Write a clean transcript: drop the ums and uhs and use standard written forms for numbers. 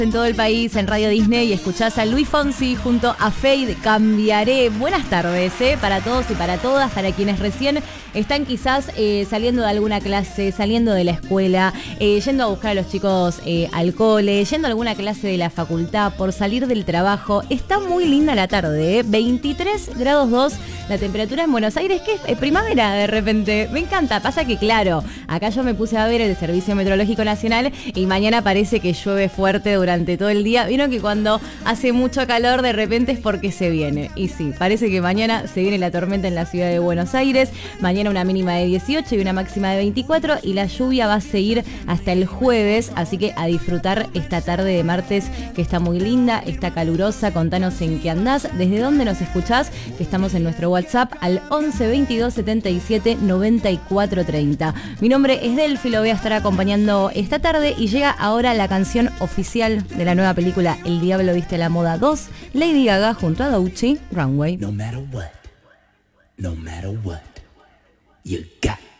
en todo el país en Radio Disney y escuchás a Luis Fonsi junto a Fade, Cambiaré. Buenas tardes para todos y para todas, para quienes recién están quizás saliendo de alguna clase, saliendo de la escuela, yendo a buscar a los chicos al cole, yendo a alguna clase de la facultad, por salir del trabajo. Está muy linda la tarde, 23 grados 2 la temperatura en Buenos Aires, que es primavera de repente. Me encanta, pasa que claro, acá yo me puse a ver el Servicio Meteorológico Nacional y mañana parece que llueve fuerte durante todo el día. Vieron que cuando hace mucho calor de repente es porque se viene. Y sí, parece que mañana se viene la tormenta en la ciudad de Buenos Aires. Mañana una mínima de 18 y una máxima de 24. Y la lluvia va a seguir hasta el jueves. Así que a disfrutar esta tarde de martes que está muy linda, está calurosa. Contanos en qué andás, desde dónde nos escuchás, que estamos en nuestro WhatsApp al 11 22 77 94 30. Mi nombre es Delphi, lo voy a estar acompañando esta tarde y llega ahora la canción oficial de la nueva película El Diablo Viste la Moda 2, Lady Gaga junto a Doechii, Runway. No matter what, you